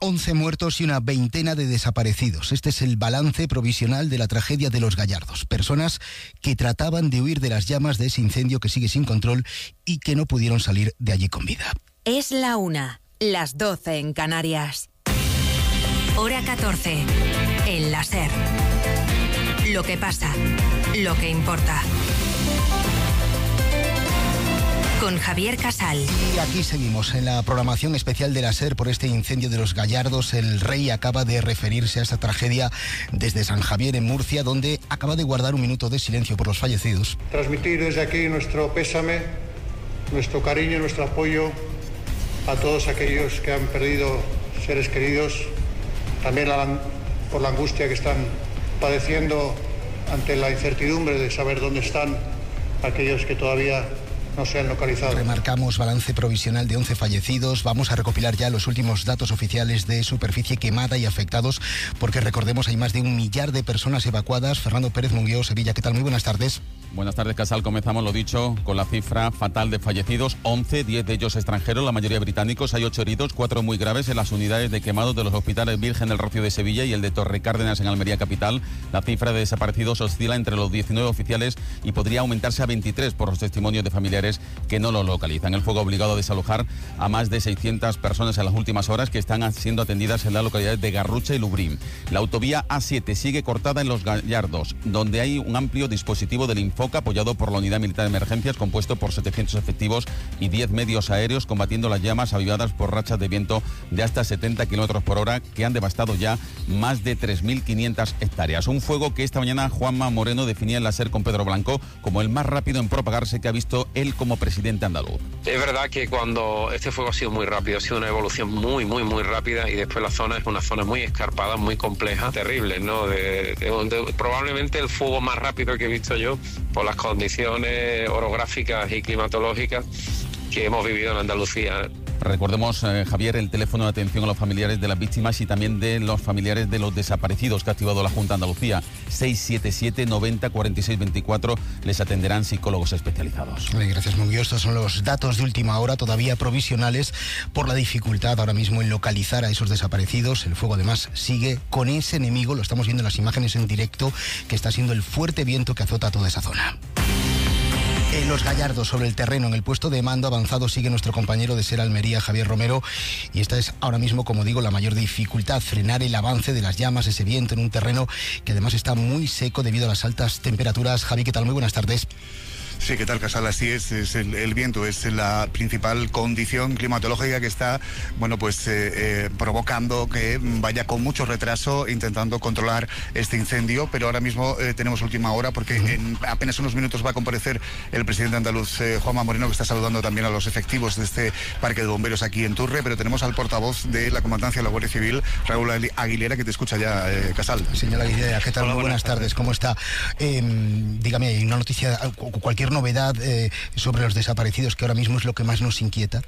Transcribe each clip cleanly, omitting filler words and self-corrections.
11 muertos y una veintena de desaparecidos. Este es el balance provisional de la tragedia de Los Gallardos. Personas que trataban de huir de las llamas de ese incendio que sigue sin control y que no pudieron salir de allí con vida. Es la 1, las 12 en Canarias. Hora 14, en la SER. Lo que pasa, lo que importa. Con Javier Casal. Y aquí seguimos en la programación especial de la SER por este incendio de Los Gallardos. El rey acaba de referirse a esta tragedia desde San Javier, en Murcia, donde acaba de guardar un minuto de silencio por los fallecidos. Transmitir desde aquí nuestro pésame, nuestro cariño, nuestro apoyo a todos aquellos que han perdido seres queridos, también por la angustia que están padeciendo ante la incertidumbre de saber dónde están aquellos que todavía no se han localizado. Remarcamos balance provisional de 11 fallecidos. Vamos a recopilar ya los últimos datos oficiales de superficie quemada y afectados, porque recordemos hay más de 1 millar de personas evacuadas. Fernando Pérez Mungueo, Sevilla, ¿qué tal? Muy buenas tardes. Buenas tardes, Casal. Comenzamos, lo dicho, con la cifra fatal de fallecidos. 11, 10 de ellos extranjeros, la mayoría británicos. Hay 8 heridos, 4 muy graves en las unidades de quemados de los hospitales Virgen del Rocío de Sevilla y el de Torre Cárdenas en Almería capital. La cifra de desaparecidos oscila entre los 19 oficiales y podría aumentarse a 23 por los testimonios de familiares que no lo localizan. El fuego ha obligado a desalojar a más de 600 personas en las últimas horas, que están siendo atendidas en las localidades de Garrucha y Lubrín. La autovía A7 sigue cortada en Los Gallardos, donde hay un amplio dispositivo del Infoca apoyado por la Unidad Militar de Emergencias, compuesto por 700 efectivos y 10 medios aéreos combatiendo las llamas avivadas por rachas de viento de hasta 70 kilómetros por hora que han devastado ya más de 3.500 hectáreas. Un fuego que esta mañana Juanma Moreno definía en la SER con Pedro Blanco como el más rápido en propagarse que ha visto él como presidente andaluz. Es verdad que cuando este fuego ha sido muy rápido, ha sido una evolución muy rápida, y después la zona es una zona muy escarpada, muy compleja, terrible, ¿no? Probablemente el fuego más rápido que he visto yo por las condiciones orográficas y climatológicas que hemos vivido en Andalucía. Recordemos, Javier, el teléfono de atención a los familiares de las víctimas y también de los familiares de los desaparecidos que ha activado la Junta de Andalucía. 677 90 46 24. Les atenderán psicólogos especializados. Gracias, Munguio. Estos son los datos de última hora, todavía provisionales, por la dificultad ahora mismo en localizar a esos desaparecidos. El fuego, además, sigue con ese enemigo, lo estamos viendo en las imágenes en directo, que está siendo el fuerte viento que azota toda esa zona. En Los Gallardos, sobre el terreno, en el puesto de mando avanzado, sigue nuestro compañero de SER Almería, Javier Romero, y esta es ahora mismo, como digo, la mayor dificultad, frenar el avance de las llamas, ese viento en un terreno que además está muy seco debido a las altas temperaturas. Javi, ¿qué tal? Muy buenas tardes. Sí, ¿qué tal, Casal? Así es el viento, es la principal condición climatológica que está, provocando que vaya con mucho retraso intentando controlar este incendio, pero ahora mismo tenemos última hora porque en apenas unos minutos va a comparecer el presidente andaluz, Juanma Moreno, que está saludando también a los efectivos de este parque de bomberos aquí en Turre, pero tenemos al portavoz de la Comandancia de la Guardia Civil, Raúl Aguilera, que te escucha ya, Casal. Señora Aguilera, ¿qué tal? Hola, muy buenas tardes. ¿Cómo está? Dígame, ¿hay una noticia, cualquier novedad sobre los desaparecidos, que ahora mismo es lo que más nos inquieta?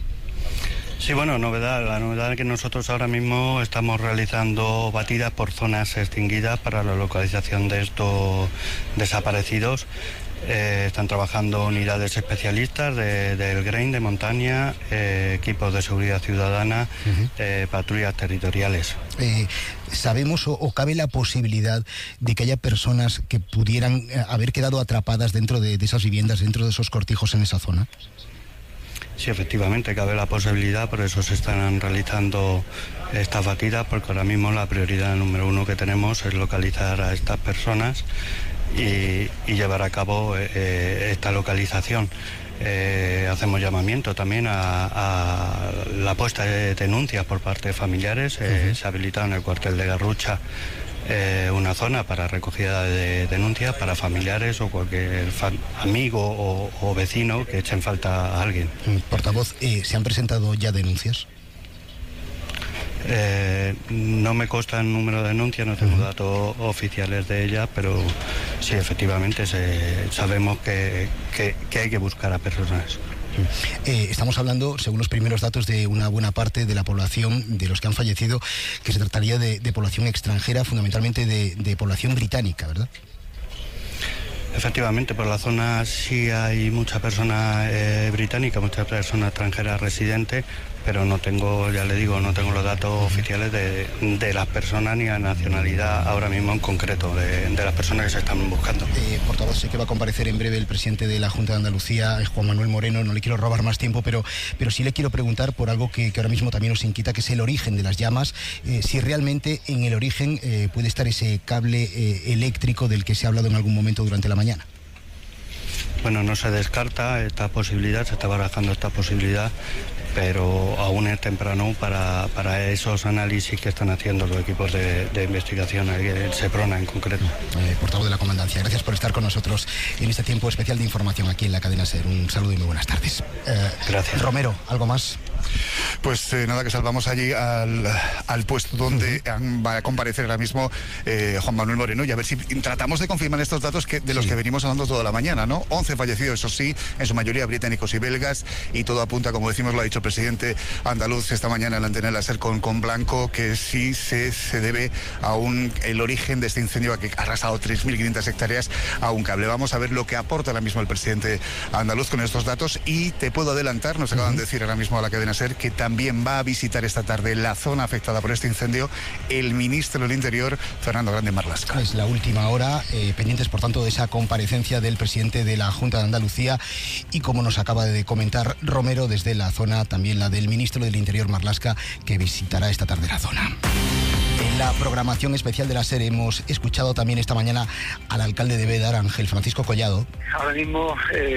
Sí, bueno, la novedad es que nosotros ahora mismo estamos realizando batidas por zonas extinguidas para la localización de estos desaparecidos. Están trabajando unidades especialistas del GRAIN de montaña, equipos de seguridad ciudadana, patrullas territoriales. ¿Sabemos o cabe la posibilidad de que haya personas que pudieran haber quedado atrapadas dentro de esas viviendas, dentro de esos cortijos en esa zona? Sí, efectivamente, cabe la posibilidad, por eso se están realizando estas batidas, porque ahora mismo la prioridad número 1 que tenemos es localizar a estas personas y llevar a cabo esta localización. Hacemos llamamiento también a la puesta de denuncias por parte de familiares. Se ha habilitado en el cuartel de Garrucha una zona para recogida de denuncias para familiares o cualquier amigo o vecino que echen falta a alguien. Portavoz, ¿se han presentado ya denuncias? No me consta el número de denuncias, no tengo datos oficiales de ellas, pero sí, efectivamente sabemos que hay que buscar a personas. Estamos hablando, según los primeros datos, de una buena parte de la población, de los que han fallecido, que se trataría de población extranjera, fundamentalmente de población británica, ¿verdad? Efectivamente, por la zona sí hay mucha persona británica, muchas personas extranjeras residentes, pero no tengo, ya le digo, no tengo los datos oficiales de las personas ni la nacionalidad ahora mismo en concreto, de las personas que se están buscando. Portavoz, sé que va a comparecer en breve el presidente de la Junta de Andalucía, Juan Manuel Moreno. No le quiero robar más tiempo, pero sí le quiero preguntar por algo que ahora mismo también nos inquieta, que es el origen de las llamas. Si realmente en el origen puede estar ese cable eléctrico del que se ha hablado en algún momento durante la mañana. Bueno, no se descarta esta posibilidad, se está barajando esta posibilidad, pero aún es temprano para esos análisis que están haciendo los equipos de investigación, el Seprona en concreto. Portavoz de la Comandancia, gracias por estar con nosotros en este tiempo especial de información aquí en la cadena SER. Un saludo y muy buenas tardes. Gracias. Romero, ¿algo más? Pues nada, que salvamos allí al puesto donde va a comparecer ahora mismo Juan Manuel Moreno, y a ver si tratamos de confirmar estos datos de los que venimos hablando toda la mañana, ¿no? 11 fallecidos, eso sí, en su mayoría británicos y belgas, y todo apunta, como decimos, lo ha dicho el presidente andaluz esta mañana en la antena de la SER con Blanco, que sí se debe a el origen de este incendio que ha arrasado 3.500 hectáreas a un cable. Vamos a ver lo que aporta ahora mismo el presidente andaluz con estos datos, y te puedo adelantar, nos acaban de decir ahora mismo a la cadena SER, que también va a visitar esta tarde la zona afectada por este incendio el ministro del Interior, Fernando Grande Marlaska. Es la última hora, pendientes por tanto de esa comparecencia del presidente de la Junta de Andalucía, y como nos acaba de comentar Romero, desde la zona también la del ministro del Interior, Marlaska, que visitará esta tarde la zona. En la programación especial de la SER hemos escuchado también esta mañana al alcalde de Bédar, Ángel Francisco Collado. Ahora mismo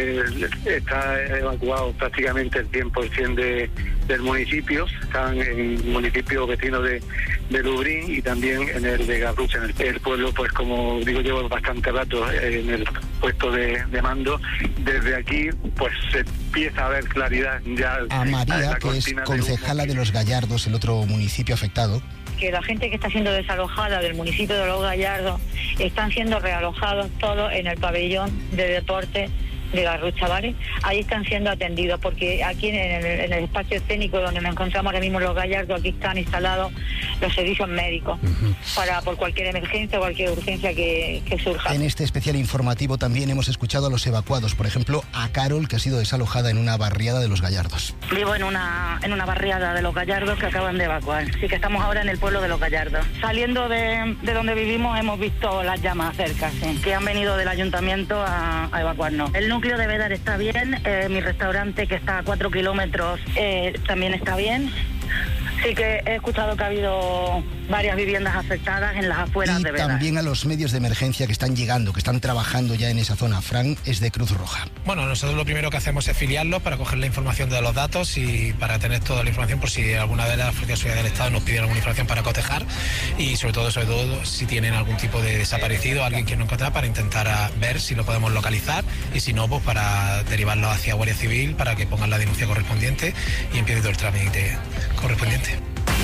está evacuado prácticamente el 100% del municipio. Están en municipios vecinos de Lubrín y también en el de Garrucha. El pueblo, pues como digo, llevo bastante rato en el puesto de mando. Desde aquí, pues se empieza a ver claridad ya. A María, que es concejala de Los Gallardos, el otro municipio afectado. Que la gente que está siendo desalojada del municipio de Los Gallardos están siendo realojados todos en el pabellón de deporte de Garrucha, ¿vale? Ahí están siendo atendidos, porque aquí en el espacio escénico donde nos encontramos ahora mismo en Los Gallardos, aquí están instalados los servicios médicos por cualquier emergencia o cualquier urgencia que surja. En este especial informativo también hemos escuchado a los evacuados, por ejemplo a Carol, que ha sido desalojada en una barriada de Los Gallardos. Vivo en una barriada de Los Gallardos que acaban de evacuar, así que estamos ahora en el pueblo de Los Gallardos. Saliendo de donde vivimos hemos visto las llamas cerca, sí, que han venido del ayuntamiento a evacuarnos. El núcleo de Bédar está bien, mi restaurante, que está a 4 kilómetros, también está bien. Sí que he escuchado que ha habido varias viviendas afectadas en las afueras de Bédar. Y también a los medios de emergencia que están llegando, que están trabajando ya en esa zona. Fran es de Cruz Roja. Bueno, nosotros lo primero que hacemos es filiarlos para coger la información de los datos y para tener toda la información por si alguna de las fuerzas de seguridad del Estado nos pide alguna información para cotejar, y sobre todo si tienen algún tipo de desaparecido, alguien que no encontrar, para intentar ver si lo podemos localizar, y si no, pues para derivarlo hacia Guardia Civil para que pongan la denuncia correspondiente y empiece todo el trámite correspondiente.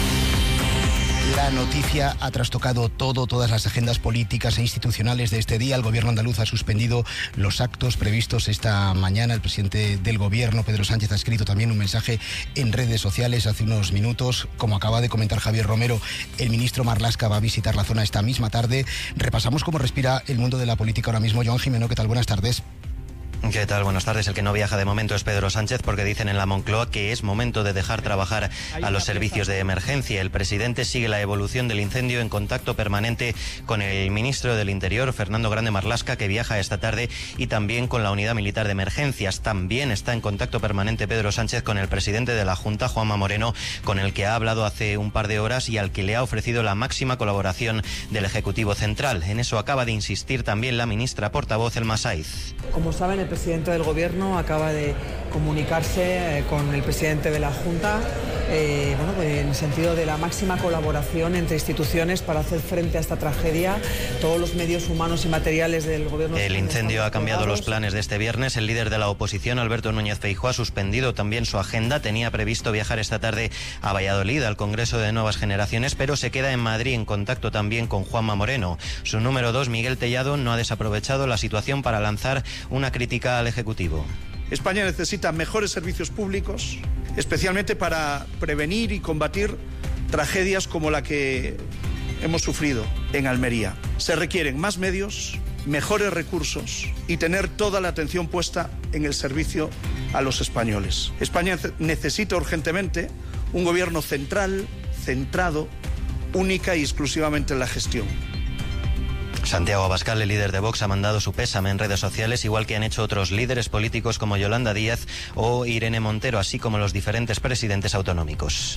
La noticia ha trastocado todas las agendas políticas e institucionales de este día. El gobierno andaluz ha suspendido los actos previstos esta mañana. El presidente del gobierno, Pedro Sánchez, ha escrito también un mensaje en redes sociales hace unos minutos. Como acaba de comentar Javier Romero, el ministro Marlaska va a visitar la zona esta misma tarde. Repasamos cómo respira el mundo de la política ahora mismo. Joan Jimeno, ¿qué tal? Buenas tardes. ¿Qué tal? Buenas tardes. El que no viaja de momento es Pedro Sánchez, porque dicen en la Moncloa que es momento de dejar trabajar a los servicios de emergencia. El presidente sigue la evolución del incendio en contacto permanente con el ministro del Interior, Fernando Grande Marlaska, que viaja esta tarde, y también con la Unidad Militar de Emergencias. También está en contacto permanente Pedro Sánchez con el presidente de la Junta, Juanma Moreno, con el que ha hablado hace un par de horas y al que le ha ofrecido la máxima colaboración del Ejecutivo Central. En eso acaba de insistir también la ministra portavoz, Elma Saiz. Como saben, el presidente del Gobierno acaba de comunicarse con el presidente de la Junta, en el sentido de la máxima colaboración entre instituciones para hacer frente a esta tragedia. Todos los medios humanos y materiales del Gobierno. El incendio ha cambiado los planes de este viernes. El líder de la oposición, Alberto Núñez Feijóo, ha suspendido también su agenda. Tenía previsto viajar esta tarde a Valladolid, al Congreso de Nuevas Generaciones, pero se queda en Madrid en contacto también con Juanma Moreno. Su número 2, Miguel Tellado, no ha desaprovechado la situación para lanzar una crítica al Ejecutivo. España necesita mejores servicios públicos, especialmente para prevenir y combatir tragedias como la que hemos sufrido en Almería. Se requieren más medios, mejores recursos y tener toda la atención puesta en el servicio a los españoles. España necesita urgentemente un gobierno central, centrado, única y exclusivamente en la gestión. Santiago Abascal, el líder de Vox, ha mandado su pésame en redes sociales, igual que han hecho otros líderes políticos como Yolanda Díaz o Irene Montero, así como los diferentes presidentes autonómicos.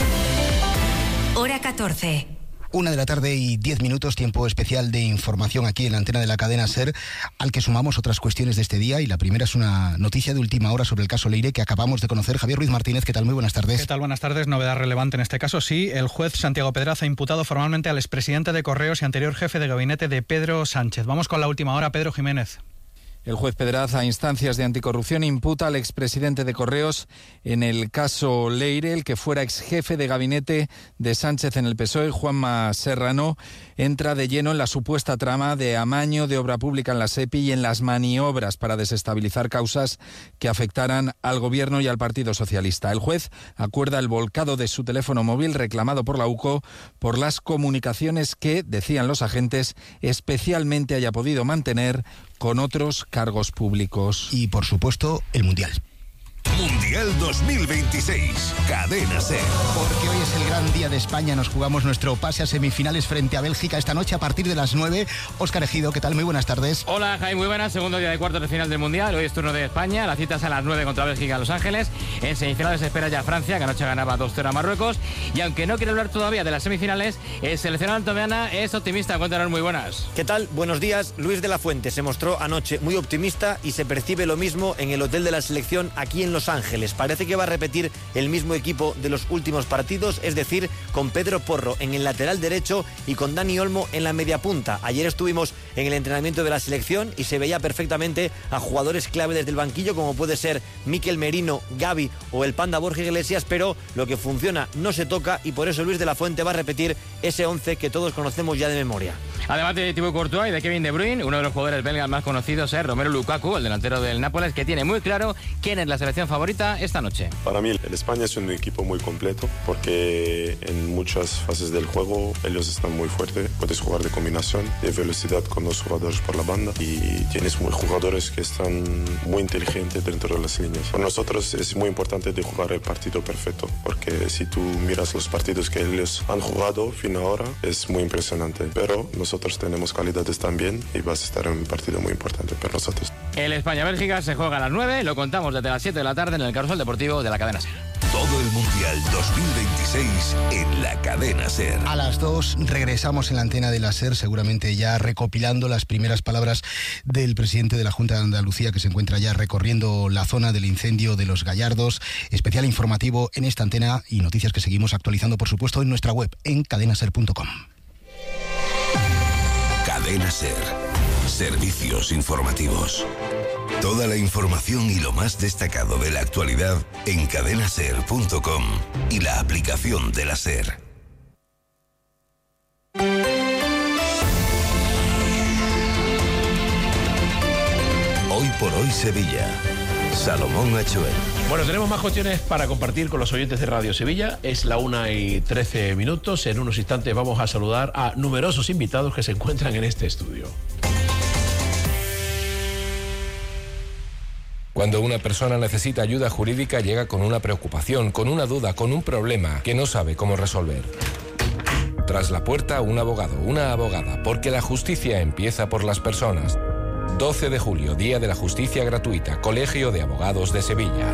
Hora 14. 1:10 p.m, tiempo especial de información aquí en la antena de la cadena SER, al que sumamos otras cuestiones de este día, y la primera es una noticia de última hora sobre el caso Leire que acabamos de conocer. Javier Ruiz Martínez, ¿qué tal? Muy buenas tardes. ¿Qué tal? Buenas tardes. Novedad relevante en este caso, sí. El juez Santiago Pedraz ha imputado formalmente al expresidente de Correos y anterior jefe de gabinete de Pedro Sánchez. Vamos con la última hora, Pedro Jiménez. El juez Pedraz, a instancias de anticorrupción, imputa al expresidente de Correos en el caso Leire, el que fuera exjefe de gabinete de Sánchez en el PSOE, Juanma Serrano, entra de lleno en la supuesta trama de amaño de obra pública en la SEPI y en las maniobras para desestabilizar causas que afectaran al Gobierno y al Partido Socialista. El juez acuerda el volcado de su teléfono móvil reclamado por la UCO por las comunicaciones que, decían los agentes, especialmente haya podido mantener con otros cargos públicos. Y, por supuesto, el Mundial. Mundial 2026, Cadena SER. Porque hoy es el gran día de España, nos jugamos nuestro pase a semifinales frente a Bélgica esta noche a partir de las 9. Óscar Ejido, ¿qué tal? Muy buenas tardes. Hola, Jaime, muy buenas. Segundo día de cuartos de final del Mundial. Hoy es turno de España. La cita es a las 9 contra Bélgica en Los Ángeles. En semifinales se espera ya Francia, que anoche ganaba 2-0 a Marruecos. Y aunque no quiere hablar todavía de las semifinales, el seleccionado antomeana es optimista. Cuéntanos, muy buenas. ¿Qué tal? Buenos días. Luis de la Fuente se mostró anoche muy optimista y se percibe lo mismo en el hotel de la selección aquí en Los Ángeles. Parece que va a repetir el mismo equipo de los últimos partidos, es decir, con Pedro Porro en el lateral derecho y con Dani Olmo en la media punta. Ayer estuvimos en el entrenamiento de la selección y se veía perfectamente a jugadores clave desde el banquillo, como puede ser Mikel Merino, Gavi o el Panda Borja Iglesias, pero lo que funciona no se toca y por eso Luis de la Fuente va a repetir ese 11 que todos conocemos ya de memoria. Además de Thibaut Courtois y de Kevin De Bruyne, uno de los jugadores belgas más conocidos es Romelu Lukaku, el delantero del Nápoles, que tiene muy claro quién es la selección favorita esta noche. Para mí, el España es un equipo muy completo porque en muchas fases del juego ellos están muy fuertes. Puedes jugar de combinación, de velocidad con los jugadores por la banda y tienes jugadores que están muy inteligentes dentro de las líneas. Para nosotros es muy importante de jugar el partido perfecto porque si tú miras los partidos que ellos han jugado fin ahora es muy impresionante. Pero nosotros tenemos calidades también y vas a estar en un partido muy importante para nosotros. El España-Bélgica se juega a las 9, lo contamos desde las 7 de la tarde en el Carrusel Deportivo de la cadena SER. Todo el Mundial 2026 en la cadena SER. A las 2 regresamos en la antena de la SER, seguramente ya recopilando las primeras palabras del presidente de la Junta de Andalucía, que se encuentra ya recorriendo la zona del incendio de Los Gallardos. Especial informativo en esta antena y noticias que seguimos actualizando, por supuesto, en nuestra web, en cadenaser.com. Cadena SER. Servicios informativos. Toda la información y lo más destacado de la actualidad en cadenaser.com y la aplicación de la SER. Hoy por hoy Sevilla. Salomón Achuel. Bueno, tenemos más cuestiones para compartir con los oyentes de Radio Sevilla. Es la 1:13. En unos instantes vamos a saludar a numerosos invitados que se encuentran en este estudio. Cuando una persona necesita ayuda jurídica llega con una preocupación, con una duda, con un problema que no sabe cómo resolver. Tras la puerta, un abogado, una abogada, porque la justicia empieza por las personas. 12 de julio, Día de la Justicia Gratuita, Colegio de Abogados de Sevilla.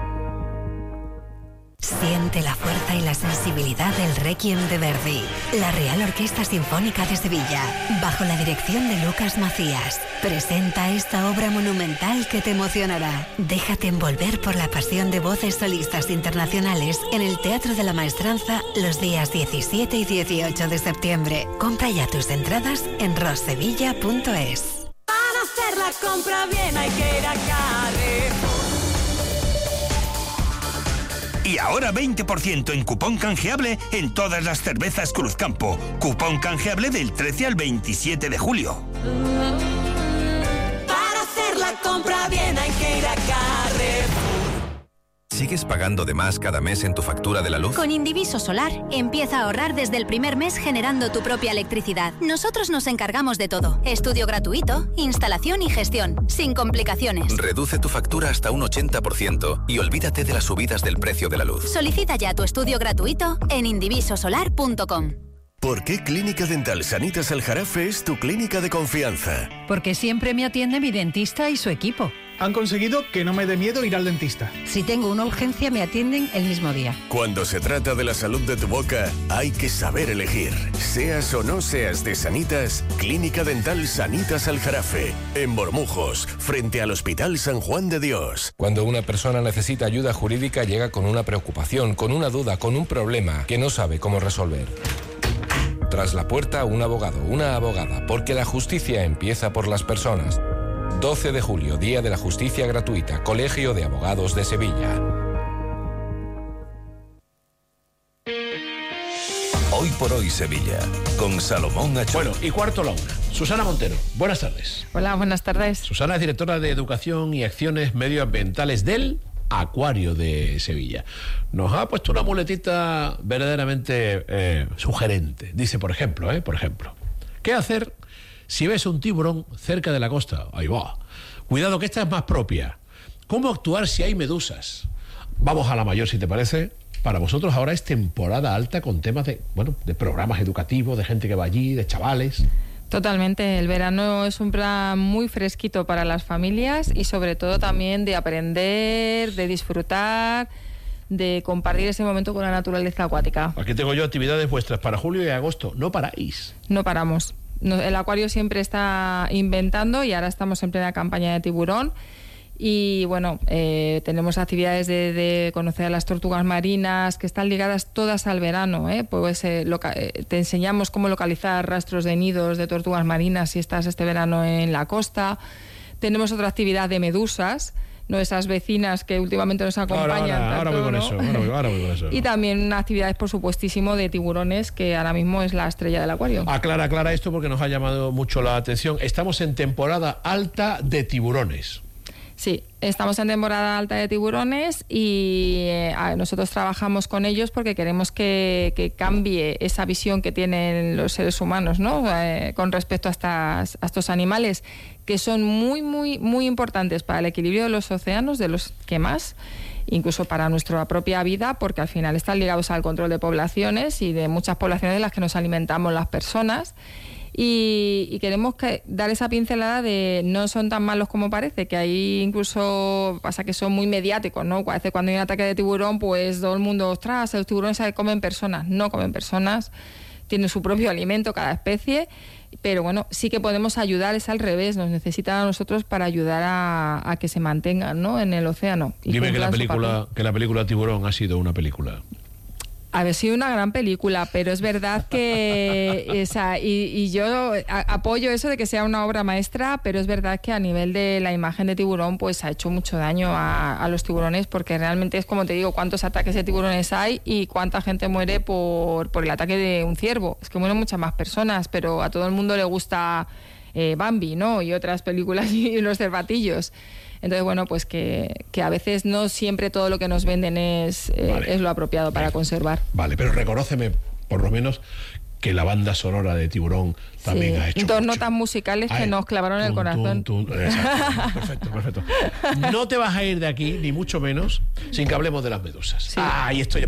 Siente la fuerza y la sensibilidad del Requiem de Verdi. La Real Orquesta Sinfónica de Sevilla, bajo la dirección de Lucas Macías, presenta esta obra monumental que te emocionará. Déjate envolver por la pasión de voces solistas internacionales en el Teatro de la Maestranza los días 17 y 18 de septiembre. Compra ya tus entradas en rossevilla.es. Para hacer la compra bien hay que ir a Carrefour. Y ahora 20% en cupón canjeable en todas las cervezas Cruzcampo. Cupón canjeable del 13 al 27 de julio. Para hacer la compra bien hay que ir a Carrefour. ¿Sigues pagando de más cada mes en tu factura de la luz? Con Indiviso Solar, empieza a ahorrar desde el primer mes generando tu propia electricidad. Nosotros nos encargamos de todo. Estudio gratuito, instalación y gestión, sin complicaciones. Reduce tu factura hasta un 80% y olvídate de las subidas del precio de la luz. Solicita ya tu estudio gratuito en indivisosolar.com. ¿Por qué Clínica Dental Sanitas Aljarafe es tu clínica de confianza? Porque siempre me atiende mi dentista y su equipo. Han conseguido que no me dé miedo ir al dentista. Si tengo una urgencia, me atienden el mismo día. Cuando se trata de la salud de tu boca, hay que saber elegir. Seas o no seas de Sanitas, Clínica Dental Sanitas Aljarafe, en Bormujos, frente al Hospital San Juan de Dios. Cuando una persona necesita ayuda jurídica, llega con una preocupación, con una duda, con un problema que no sabe cómo resolver. Tras la puerta, un abogado, una abogada, porque la justicia empieza por las personas. 12 de julio, Día de la Justicia Gratuita, Colegio de Abogados de Sevilla. Hoy por hoy Sevilla, con Salomón Achón. Bueno, y cuarto la una. Susana Montero, buenas tardes. Hola, buenas tardes. Susana es directora de Educación y Acciones Medioambientales del Acuario de Sevilla. Nos ha puesto una muletita verdaderamente sugerente. Dice, por ejemplo, ¿qué hacer si ves un tiburón cerca de la costa? Ahí va. Cuidado, que esta es más propia. ¿Cómo actuar si hay medusas? Vamos a la mayor, si te parece. Para vosotros ahora es temporada alta con temas de programas educativos, de gente que va allí, de chavales. Totalmente, el verano es un plan muy fresquito para las familias y sobre todo también de aprender, de disfrutar, de compartir ese momento con la naturaleza acuática. Aquí tengo yo actividades vuestras para julio y agosto, no paráis. No paramos, el acuario siempre está inventando y ahora estamos en plena campaña de tiburón. Y bueno, tenemos actividades de conocer a las tortugas marinas que están ligadas todas al verano, pues te enseñamos cómo localizar rastros de nidos de tortugas marinas si estás este verano en la costa. Tenemos otra actividad de medusas, ¿no? Esas vecinas que últimamente nos acompañan. Ahora voy con eso. Y también actividades, por supuestísimo, de tiburones, que ahora mismo es la estrella del acuario. Aclara esto porque nos ha llamado mucho la atención. Estamos en temporada alta de tiburones. Sí, estamos en temporada alta de tiburones y nosotros trabajamos con ellos porque queremos que cambie esa visión que tienen los seres humanos, ¿no? Con respecto a estos animales que son muy, muy, muy importantes para el equilibrio de los océanos, de los que más, incluso para nuestra propia vida, porque al final están ligados al control de poblaciones y de muchas poblaciones de las que nos alimentamos las personas. Y queremos dar esa pincelada de no son tan malos como parece, que ahí incluso pasa que son muy mediáticos, ¿no? A veces cuando hay un ataque de tiburón, pues todo el mundo, ostras, los tiburones comen personas. No comen personas, tienen su propio alimento cada especie, pero bueno, sí que podemos ayudar, es al revés, nos necesitan a nosotros para ayudar a que se mantengan, ¿no? En el océano. Dime que la película Tiburón ha sido una película. Ha sido una gran película, pero es verdad que y yo apoyo eso de que sea una obra maestra, pero es verdad que a nivel de la imagen de tiburón pues ha hecho mucho daño a los tiburones, porque realmente es como te digo, cuántos ataques de tiburones hay y cuánta gente muere por el ataque de un ciervo. Es que mueren muchas más personas, pero a todo el mundo le gusta Bambi, ¿no? Y otras películas y los cervatillos. Entonces, bueno, pues que a veces no siempre todo lo que nos venden es lo apropiado para conservar. Vale, pero reconóceme, por lo menos, que la banda sonora de Tiburón también ha hecho dos mucho. Notas musicales que nos clavaron el corazón. Exacto, perfecto. No te vas a ir de aquí, ni mucho menos, sin que hablemos de las medusas. Sí. Esto ya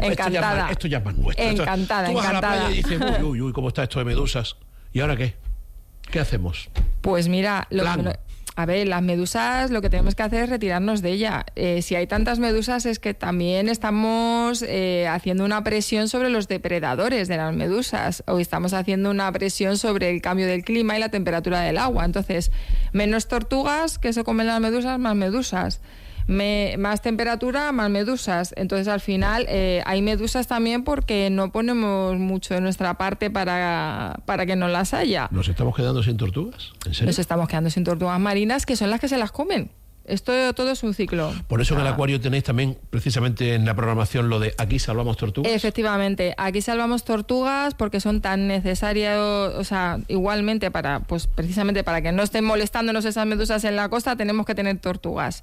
es más nuestro. Encantada. Tú vas a la playa y dices, uy, ¿cómo está esto de medusas? ¿Y ahora qué? ¿Qué hacemos? Pues mira, a ver, las medusas lo que tenemos que hacer es retirarnos de ella. Si hay tantas medusas es que también estamos haciendo una presión sobre los depredadores de las medusas, o estamos haciendo una presión sobre el cambio del clima y la temperatura del agua. Entonces, menos tortugas que se comen las medusas, más medusas. Más temperatura, más medusas. Entonces, al final, hay medusas también porque no ponemos mucho de nuestra parte para que no las haya. ¿Nos estamos quedando sin tortugas? ¿En serio? Nos estamos quedando sin tortugas marinas, que son las que se las comen. Esto todo es un ciclo. Por eso en el acuario tenéis también, precisamente en la programación, lo de Aquí salvamos tortugas. Efectivamente, aquí salvamos tortugas porque son tan necesarias, o sea, igualmente precisamente para que no estén molestándonos esas medusas en la costa, tenemos que tener tortugas.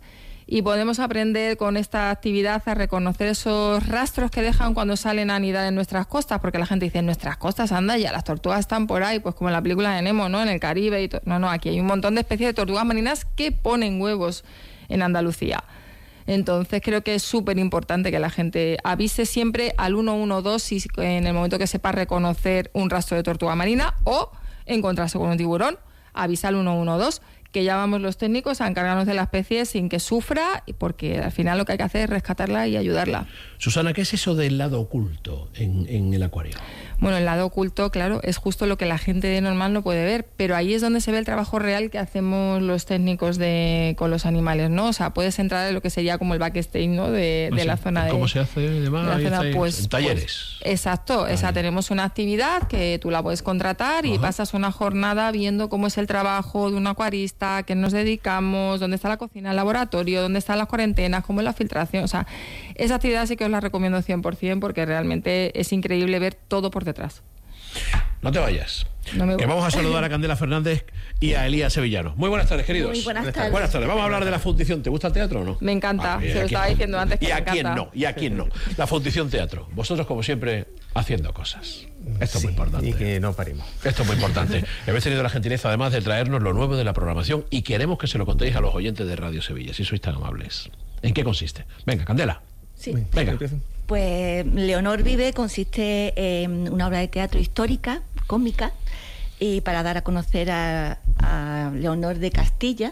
Y podemos aprender con esta actividad a reconocer esos rastros que dejan cuando salen a anidar en nuestras costas, porque la gente dice, en nuestras costas, anda, ya las tortugas están por ahí, pues como en la película de Nemo, ¿no? En el Caribe y todo. No, aquí hay un montón de especies de tortugas marinas que ponen huevos en Andalucía. Entonces creo que es súper importante que la gente avise siempre al 112 si en el momento que sepa reconocer un rastro de tortuga marina o encontrarse con un tiburón, avisa al 112, que ya vamos los técnicos a encargarnos de la especie sin que sufra, porque al final lo que hay que hacer es rescatarla y ayudarla. Susana, ¿qué es eso del lado oculto en el acuario? Bueno, el lado oculto, claro, es justo lo que la gente de normal no puede ver, pero ahí es donde se ve el trabajo real que hacemos los técnicos con los animales, ¿no? O sea, puedes entrar en lo que sería como el backstage, ¿no? De la zona de... ¿Cómo se hace? De la zona, pues, talleres. Exacto, tenemos una actividad que tú la puedes contratar y pasas una jornada viendo cómo es el trabajo de un acuarista, qué nos dedicamos, dónde está la cocina, el laboratorio, dónde están las cuarentenas, cómo es la filtración. O sea, esa actividad sí que os la recomiendo 100% porque realmente es increíble ver todo por detrás. No te vayas. Que vamos a saludar a Candela Fernández y a Elías Sevillano. Muy buenas tardes, queridos. Muy buenas tardes. Buenas tardes. Vamos a hablar de la fundición. ¿Te gusta el teatro o no? Me encanta. Se lo estaba diciendo antes. ¿Y a quién no? ¿Y a quién no? La fundición teatro. Vosotros, como siempre, haciendo cosas. Esto es muy importante. Y que no parimos. Esto es muy importante. Habéis tenido la gentileza, además, de traernos lo nuevo de la programación y queremos que se lo contéis a los oyentes de Radio Sevilla, si sois tan amables. ¿En qué consiste? Venga, Candela. Sí. Venga. Pues Leonor vive consiste en una obra de teatro histórica, cómica, y para dar a conocer a Leonor de Castilla,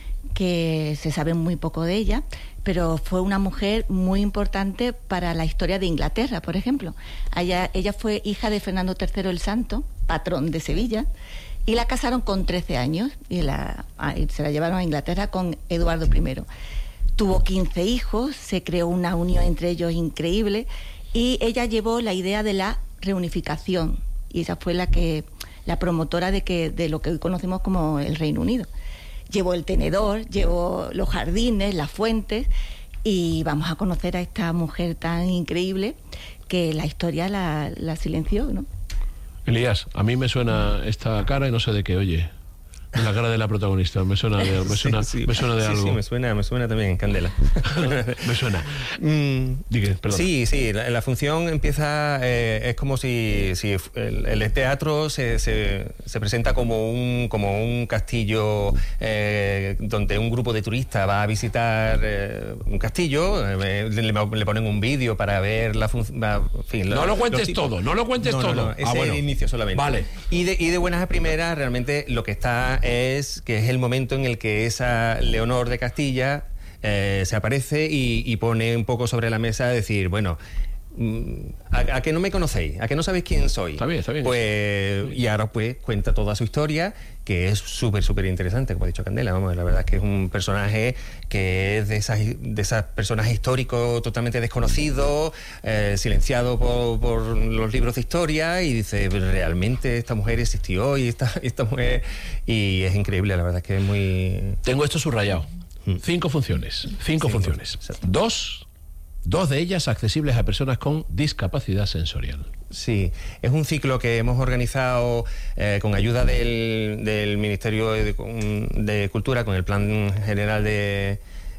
que se sabe muy poco de ella, pero fue una mujer muy importante para la historia de Inglaterra, por ejemplo. Ella fue hija de Fernando III el Santo, patrón de Sevilla, y la casaron con 13 años y se la llevaron a Inglaterra con Eduardo I. Tuvo 15 hijos, se creó una unión entre ellos increíble y ella llevó la idea de la reunificación y esa fue la promotora de lo que hoy conocemos como el Reino Unido. Llevó el tenedor, llevó los jardines, las fuentes y vamos a conocer a esta mujer tan increíble que la historia la silenció, ¿no? Elías, a mí me suena esta cara y no sé de qué, oye. De la cara de la protagonista, me suena de algo. Sí, me suena también, Candela. Me suena. Perdón. Sí, la función empieza, es como si el teatro se presenta como un castillo donde un grupo de turistas va a visitar un castillo, le ponen un vídeo para ver la función. No lo cuentes todo. No, ese es el inicio solamente. Vale. Y de buenas a primeras, realmente lo que está es el momento en el que esa Leonor de Castilla se aparece y pone un poco sobre la mesa decir, bueno, ¿a que no me conocéis? ¿A que no sabéis quién soy? Está bien. Pues, y ahora pues cuenta toda su historia, que es súper interesante, como ha dicho Candela. Vamos, la verdad es que es un personaje que es de esas personajes históricos totalmente desconocidos, silenciado por los libros de historia, y dice, realmente esta mujer existió y esta mujer... Y es increíble, la verdad es que es muy... Tengo esto subrayado. 5 funciones. 5 funciones. Dos de ellas accesibles a personas con discapacidad sensorial. Sí, es un ciclo que hemos organizado con ayuda del Ministerio de Cultura, con el Plan General de...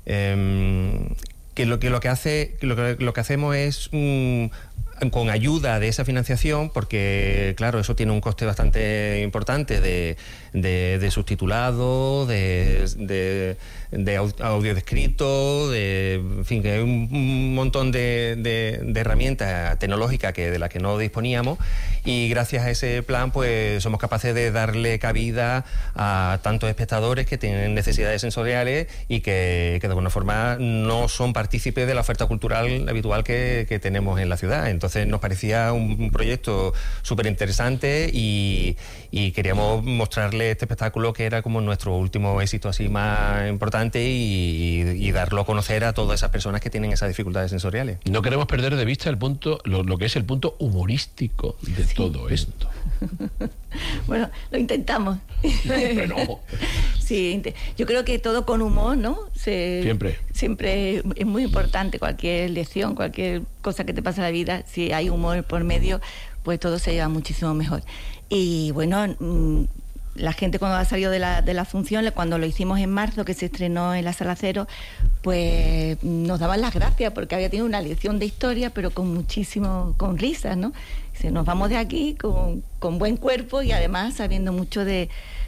que lo que hacemos es... con ayuda de esa financiación, porque claro, eso tiene un coste bastante importante de subtitulado, de audio descrito, en fin, que hay un montón de herramientas tecnológicas de las que no disponíamos, y gracias a ese plan pues somos capaces de darle cabida a tantos espectadores que tienen necesidades sensoriales y que de alguna forma no son partícipes de la oferta cultural habitual que tenemos en la ciudad. Entonces nos parecía un proyecto súper interesante y queríamos mostrarle este espectáculo, que era como nuestro último éxito así más importante, y darlo a conocer a todas esas personas que tienen esas dificultades sensoriales. No queremos perder de vista el punto, lo que es el punto humorístico de todo esto. Bueno, lo intentamos. Pero... Sí, yo creo que todo con humor, ¿no? Siempre es muy importante. Cualquier lección, cualquier cosa que te pasa en la vida, si hay humor por medio, pues todo se lleva muchísimo mejor. Y bueno, la gente cuando ha salido de la función, cuando lo hicimos en marzo, que se estrenó en la Sala Cero, pues nos daban las gracias porque había tenido una lección de historia, pero con risas, ¿no? Dice, nos vamos de aquí con buen cuerpo y además sabiendo mucho de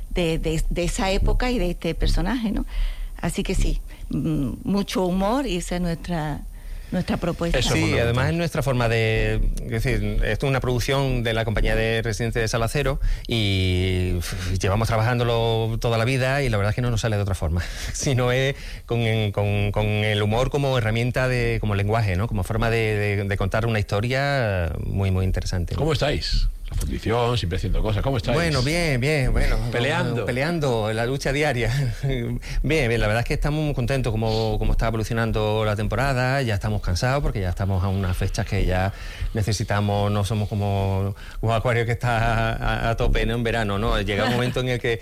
esa época y de este personaje, ¿no? Así que sí, mucho humor, y esa es nuestra propuesta. Sí, además es nuestra forma es decir, esto es una producción de la compañía de Residentes de Sala Cero y llevamos trabajándolo toda la vida y la verdad es que no nos sale de otra forma, sino es con el humor como herramienta, como lenguaje, ¿no? Como forma de contar una historia muy, muy interesante. ¿Cómo estáis? La fundición, siempre haciendo cosas. ¿Cómo estáis? Bueno, bien. Bueno, peleando en la lucha diaria. bien, la verdad es que estamos muy contentos como está evolucionando la temporada. Ya estamos cansados porque ya estamos a unas fechas que ya necesitamos, no somos como un Acuario que está a tope, ¿no? En verano, ¿no? Llega un momento en el que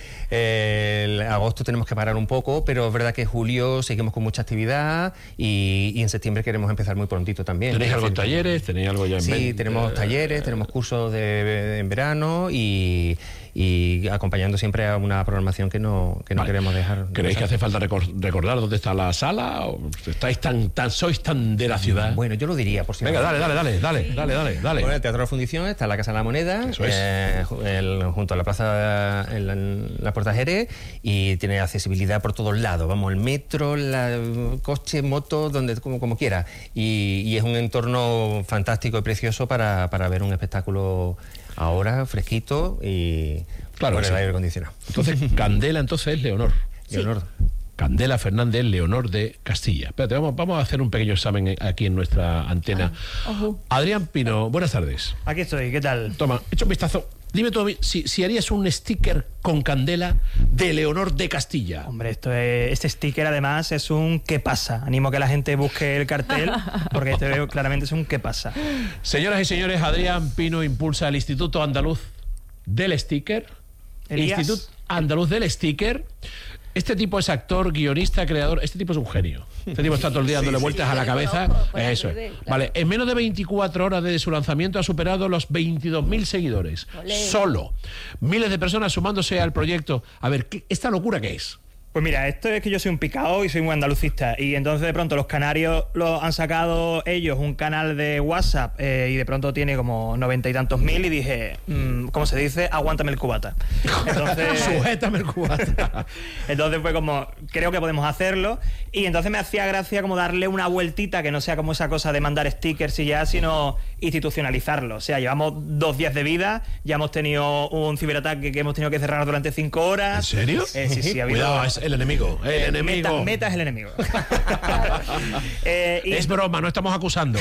agosto tenemos que parar un poco, pero es verdad que julio seguimos con mucha actividad y en septiembre queremos empezar muy prontito también. ¿Tenéis algo en talleres? ¿Tenéis algo ya en mente? Sí, tenemos talleres, tenemos cursos en verano y acompañando siempre a una programación que no queremos dejar. ¿Creéis que hace falta recordar dónde está la sala? ¿O sois tan de la ciudad? Bueno, yo lo diría, por si venga, dale. Bueno, el Teatro de la Fundición está en la Casa de la Moneda, junto a la plaza, en la Puerta Jerez, y tiene accesibilidad por todos lados. Vamos, el metro, coche, moto, donde como quiera. Y es un entorno fantástico y precioso para ver un espectáculo ahora, fresquito y claro, con el aire acondicionado. Entonces, Candela es Leonor. Sí. Leonor. Candela Fernández, Leonor de Castilla. Espérate, vamos a hacer un pequeño examen aquí en nuestra antena. Adrián Pino, buenas tardes. Aquí estoy, ¿qué tal? Toma, echa un vistazo. Dime tú, si harías un sticker con Candela de Leonor de Castilla. Hombre, este sticker además es un ¿qué pasa? Animo a que la gente busque el cartel, porque claramente es un ¿qué pasa? Señoras y señores, Adrián Pino impulsa el Instituto Andaluz del Sticker. Elías. Instituto Andaluz del Sticker. Este tipo es actor, guionista, creador. Este tipo es un genio. Este tipo está todo el día dándole vueltas a la cabeza. Eso es. Claro. Vale, en menos de 24 horas desde su lanzamiento ha superado los 22.000 seguidores. Olé. Solo. Miles de personas sumándose al proyecto. A ver, ¿esta locura qué es? Pues mira, esto es que yo soy un picao y soy muy andalucista, y entonces de pronto los canarios han sacado ellos un canal de WhatsApp y de pronto tiene como 90 y tantos mil, y dije, ¿cómo se dice? Aguántame el cubata. Entonces, sujétame el cubata. Entonces fue como, creo que podemos hacerlo, y entonces me hacía gracia como darle una vueltita, que no sea como esa cosa de mandar stickers y ya, sino institucionalizarlo. O sea, llevamos 2 días de vida, ya hemos tenido un ciberataque que hemos tenido que cerrar durante 5 horas. ¿En serio? Sí, ha habido... Cuidado, es el enemigo. El enemigo. Meta es el enemigo. Es broma, no estamos acusando.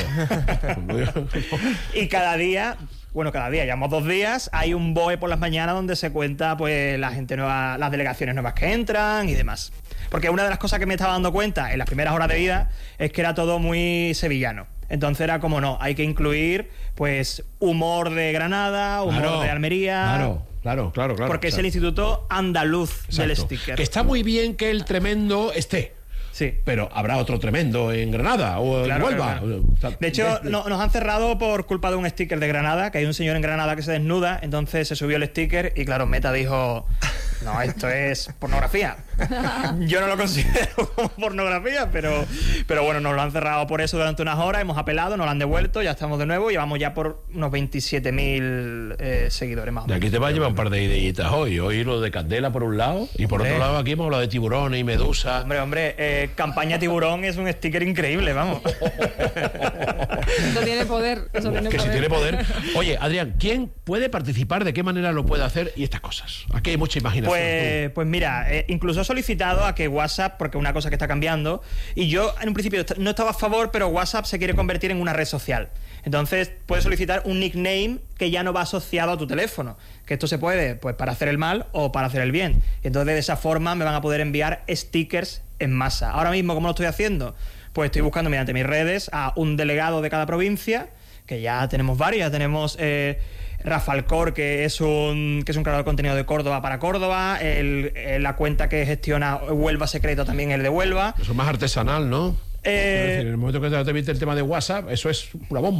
Y cada día, llevamos 2 días, hay un BOE por las mañanas donde se cuenta pues la gente nueva, las delegaciones nuevas que entran y demás. Porque una de las cosas que me estaba dando cuenta en las primeras horas de vida es que era todo muy sevillano. Entonces era como, no, hay que incluir pues humor de Granada, humor de Almería. Claro. Porque es el Instituto Andaluz del Sticker. Que está muy bien que el tremendo esté. Sí. Pero habrá otro tremendo en Granada o en Huelva. Claro. De hecho, nos han cerrado por culpa de un sticker de Granada, que hay un señor en Granada que se desnuda, entonces se subió el sticker y claro, Meta dijo, no, esto es pornografía. Yo no lo considero como pornografía, pero bueno, nos lo han cerrado por eso durante unas horas, hemos apelado, nos lo han devuelto, ya estamos de nuevo y vamos ya por unos 27.000 seguidores más o menos. De aquí te va a llevar un par de ideitas hoy. Hoy lo de Candela por un lado y por otro lado aquí hemos hablado de tiburones y medusa. Hombre, campaña tiburón es un sticker increíble, vamos. Eso tiene poder. Si tiene poder. Oye, Adrián, ¿quién puede participar? ¿De qué manera lo puede hacer? Y estas cosas. Aquí hay mucha imaginación. Pues mira, incluso he solicitado a que WhatsApp, porque es una cosa que está cambiando, y yo en un principio no estaba a favor, pero WhatsApp se quiere convertir en una red social. Entonces puedes solicitar un nickname que ya no va asociado a tu teléfono. Que esto se puede, pues, para hacer el mal o para hacer el bien. Entonces de esa forma me van a poder enviar stickers en masa. Ahora mismo, ¿cómo lo estoy haciendo? Pues estoy buscando mediante mis redes a un delegado de cada provincia, que ya tenemos varios. Ya tenemos Rafa Alcor, que es un creador de contenido de Córdoba para Córdoba, la cuenta que gestiona Huelva Secreto también el de Huelva. Eso es más artesanal, ¿no? En el momento que te viste el tema de WhatsApp, eso es una bomba.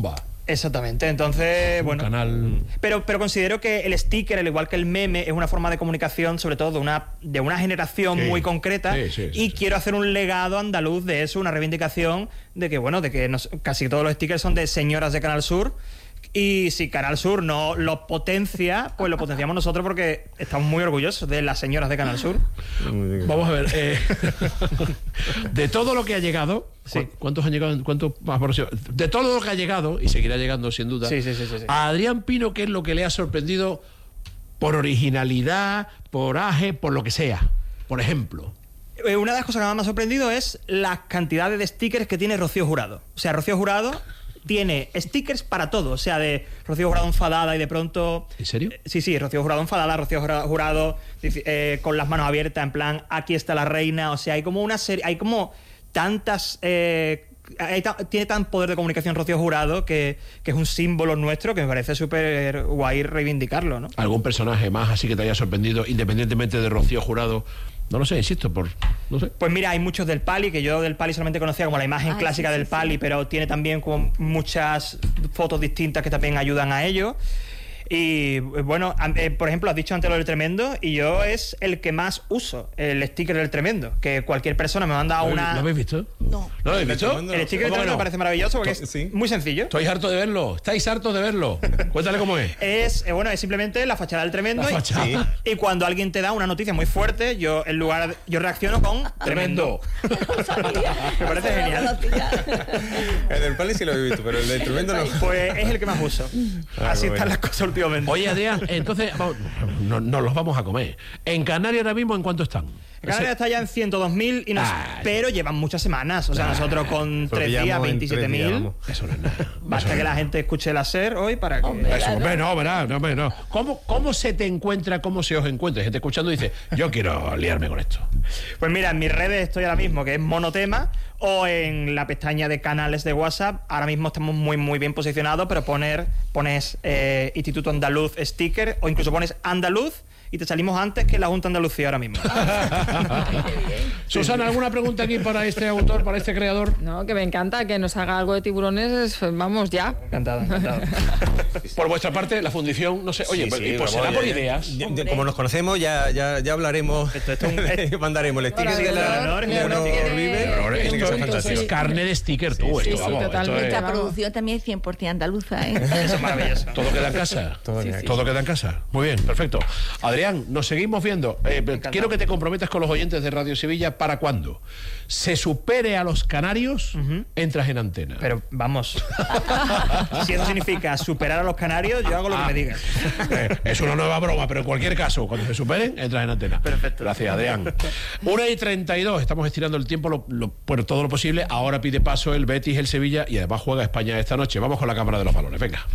Exactamente, entonces, bueno. Canal. Pero considero que el sticker, al igual que el meme, es una forma de comunicación, sobre todo de una generación muy concreta. Y quiero hacer un legado andaluz de eso, una reivindicación de que, bueno, casi todos los stickers son de señoras de Canal Sur. Y si Canal Sur no lo potencia, pues lo potenciamos nosotros porque estamos muy orgullosos de las señoras de Canal Sur. Vamos a ver, de todo lo que ha llegado, ¿cuántos han llegado? De todo lo que ha llegado, y seguirá llegando sin duda, a Adrián Pino, ¿qué es lo que le ha sorprendido por originalidad, por aje, por lo que sea? Por ejemplo. Una de las cosas que más me ha sorprendido es la cantidad de stickers que tiene Rocío Jurado. O sea, Rocío Jurado tiene stickers para todo, o sea, de Rocío Jurado enfadada y de pronto... ¿En serio? Sí, Rocío Jurado enfadada, Rocío Jurado con las manos abiertas, en plan, aquí está la reina, o sea, hay como una serie, hay como tantas... tiene tan poder de comunicación Rocío Jurado que es un símbolo nuestro que me parece súper guay reivindicarlo, ¿no? ¿Algún personaje más así que te haya sorprendido, independientemente de Rocío Jurado? No lo sé, insisto, no sé. Pues mira, hay muchos del Pali, que yo del Pali solamente conocía como la imagen clásica del Pali, pero tiene también como muchas fotos distintas que también ayudan a ello. Y bueno, por ejemplo, has dicho antes lo del Tremendo, y yo es el que más uso, el sticker del Tremendo, que cualquier persona me manda una... ¿Lo habéis visto? No. ¿No lo habéis visto? El sticker del Tremendo me parece maravilloso porque es muy sencillo. Estoy harto de verlo, estáis hartos de verlo. Cuéntale cómo es. Es simplemente la fachada del Tremendo. Y cuando alguien te da una noticia muy fuerte, yo reacciono con Tremendo. Me parece genial. El del Pali sí lo he visto, pero el del Tremendo no. Pues es el que más uso. Así están las cosas últimamente. Oye, Adrián, entonces nos los vamos a comer. ¿En Canarias ahora mismo en cuánto están? En Canarias está ya en 102.000, pero llevan muchas semanas. O sea, nosotros con 3 días, 27.000. Eso no es nada. Basta que la gente escuche la SER hoy para que... No. ¿Cómo se te encuentra, cómo se os encuentra? Hay gente escuchando y dice, yo quiero liarme con esto. Pues mira, en mis redes estoy ahora mismo, que es Monotema, o en la pestaña de canales de WhatsApp. Ahora mismo estamos muy, muy bien posicionados, pero pones Instituto Andaluz Sticker, o incluso pones Andaluz, y te salimos antes que la Junta de Andalucía ahora mismo. Susana, ¿alguna pregunta aquí para este autor, para este creador? No, que me encanta que nos haga algo de tiburones, vamos ya. Encantado. Por vuestra parte, la fundición, no sé, oye, pues será por ideas. Como nos conocemos, ya hablaremos, mandaremos el sticker de Leonor Vive. Esto es carne de sticker, tú. Nuestra producción también es 100% andaluza, ¿eh? Eso es maravilloso. ¿Todo queda en casa? Todo queda en casa. Muy bien, perfecto. Adrián, nos seguimos viendo. Quiero que te comprometas con los oyentes de Radio Sevilla. ¿Para cuándo se supere a los canarios, entras en antena? Pero vamos, si eso significa superar a los canarios, yo hago lo que me digas. Es una nueva broma, pero en cualquier caso, cuando se superen, entras en antena. Perfecto. Gracias, Adrián. 1:32, estamos estirando el tiempo por todo lo posible. Ahora pide paso el Betis, el Sevilla, y además juega España esta noche. Vamos con la cámara de los balones, venga.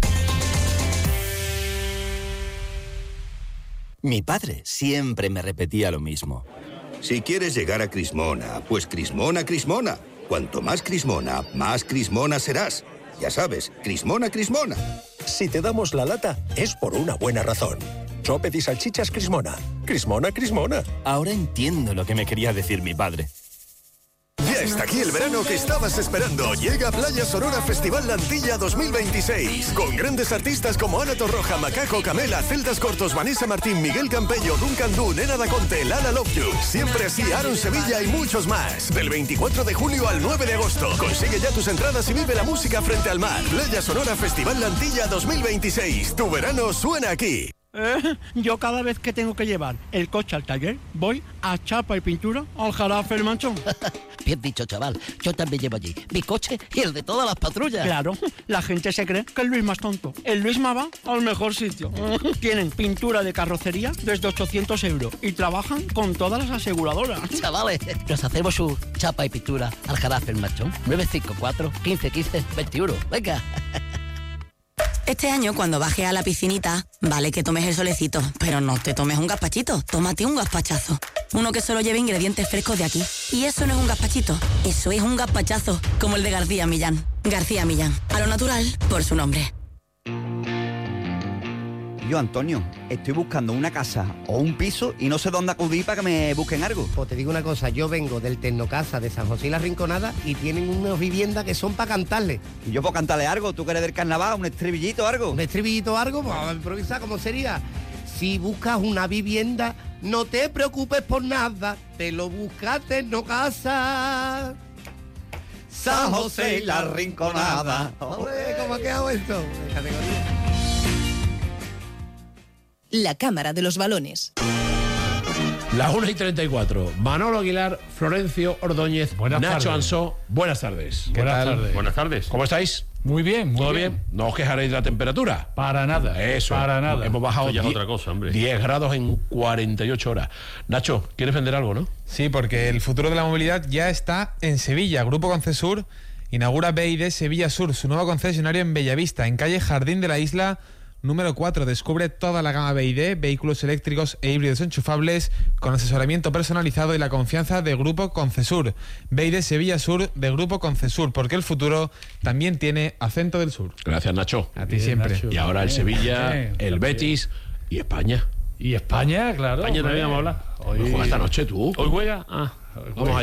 Mi padre siempre me repetía lo mismo. Si quieres llegar a Crismona, pues Crismona. Cuanto más Crismona serás. Ya sabes, Crismona. Si te damos la lata, es por una buena razón. Sopes y salchichas Crismona. Crismona. Ahora entiendo lo que me quería decir mi padre. Ya está aquí el verano que estabas esperando. Llega Playa Sonora Festival Lantilla 2026. Con grandes artistas como Ana Torroja, Macaco, Camela, Celtas Cortos, Vanessa Martín, Miguel Campello, Duncan Du, Nena Da Conte, Lala Love You. Siempre así, Aaron Sevilla y muchos más. Del 24 de julio al 9 de agosto. Consigue ya tus entradas y vive la música frente al mar. Playa Sonora Festival Lantilla 2026. Tu verano suena aquí. Yo cada vez que tengo que llevar el coche al taller, voy a Chapa y Pintura al Jarafe El Manchón. Bien dicho, chaval. Yo también llevo allí mi coche y el de todas las patrullas. Claro, la gente se cree que el Luisma es tonto. El Luisma va al mejor sitio. Tienen pintura de carrocería desde 800 euros y trabajan con todas las aseguradoras. Chavales, nos hacemos su Chapa y Pintura al Jarafe El Manchón. 954 15 15 21. Venga. Este año, cuando bajes a la piscinita, vale que tomes el solecito, pero no te tomes un gazpachito, tómate un gazpachazo. Uno que solo lleve ingredientes frescos de aquí. Y eso no es un gazpachito, eso es un gazpachazo, como el de García Millán. García Millán, a lo natural, por su nombre. Yo, Antonio, estoy buscando una casa o un piso y no sé dónde acudir para que me busquen algo. Pues te digo una cosa, yo vengo del Tecnocasa de San José y la Rinconada y tienen unas viviendas que son para cantarle. ¿Y yo puedo cantarle algo? ¿Tú que eres del carnaval? ¿Un estribillito o algo? ¿Un estribillito o algo? Pues a improvisar, ¿cómo sería? Si buscas una vivienda, no te preocupes por nada, te lo buscas Tecnocasa. San José y la Rinconada. Oye, ¿cómo ha quedado esto? La Cámara de los Balones. La 1:34. Manolo Aguilar, Florencio Ordóñez, Nacho Ansó. Buenas tardes. Buenas tardes. Buenas tardes. ¿Cómo estáis? Muy bien, ¿Todo bien? ¿No os quejaréis de la temperatura? Para nada. Eso. Para nada. Hemos bajado Esto ya es otra cosa, hombre. 10 grados en 48 horas. Nacho, ¿quieres vender algo, no? Sí, porque el futuro de la movilidad ya está en Sevilla. Grupo Concesur inaugura BID Sevilla Sur, su nuevo concesionario en Bellavista, en calle Jardín de la Isla número 4. Descubre toda la gama BID, vehículos eléctricos e híbridos enchufables, con asesoramiento personalizado y la confianza de Grupo Concesur. BID Sevilla Sur de Grupo Concesur, porque el futuro también tiene acento del sur. Gracias, Nacho. A ti siempre. Nacho. Y ahora el Sevilla, el Betis y España. Y España, claro. España también vamos a hablar. Hoy juega esta noche tú. Hoy juega. Vamos allá.